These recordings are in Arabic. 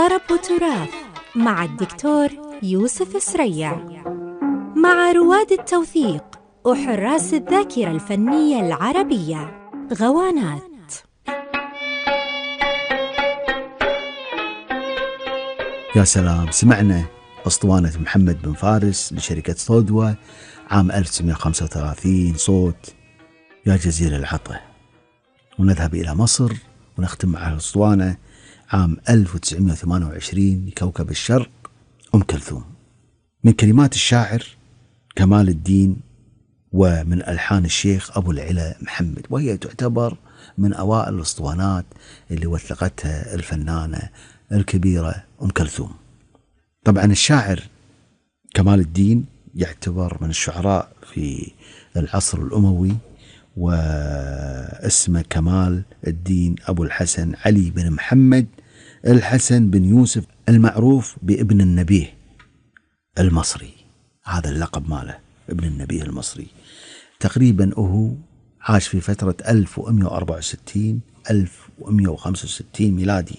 طرب وتراث مع الدكتور يوسف سريع، مع رواد التوثيق وحراس الذاكرة الفنية العربية غوانات. يا سلام، سمعنا أسطوانة محمد بن فارس لشركة صودوة عام 1935 صوت يا جزيل العطا، ونذهب إلى مصر ونختم مع الأسطوانة عام 1928 لكوكب الشرق أم كلثوم، من كلمات الشاعر كمال الدين ومن ألحان الشيخ أبو العلا محمد، وهي تعتبر من أوائل الأسطوانات اللي وثقتها الفنانة الكبيرة أم كلثوم. طبعا الشاعر كمال الدين يعتبر من الشعراء في العصر الأموي، واسمه كمال الدين أبو الحسن علي بن محمد الحسن بن يوسف، المعروف بابن النبيه المصري. هذا اللقب ماله ابن النبيه المصري. تقريبا هو عاش في فترة 1164 1165 ميلادي،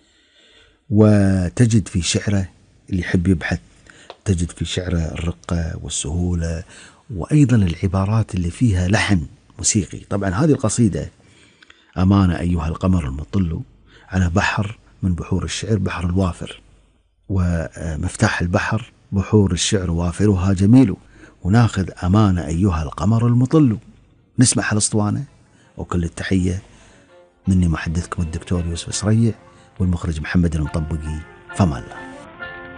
وتجد في شعره اللي يحب يبحث تجد في شعره الرقة والسهولة، وأيضا العبارات اللي فيها لحن موسيقي. طبعا هذه القصيدة أمانة أيها القمر المطل على بحر من بحور الشعر بحر الوافر، ومفتاح البحر بحور الشعر وافرها جميل، وناخذ أمانة أيها القمر المطل. نسمع الأسطوانة، وكل التحية مني محدثكم الدكتور يوسف سريع والمخرج محمد المطبقي. فما الله.